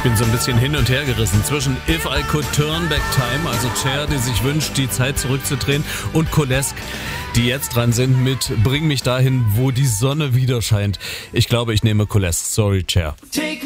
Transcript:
Bin so ein bisschen hin und her gerissen zwischen If I Could Turn Back Time, also Cher, die sich wünscht, die Zeit zurückzudrehen, und Colesk, die jetzt dran sind mit Bring mich dahin, wo die Sonne wieder scheint. Ich glaube, ich nehme Colesk. Sorry, Cher.